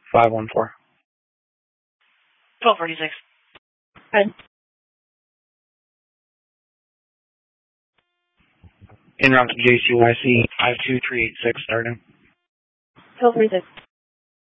514. 1246. En route to JCYC 52386 starting. 1246.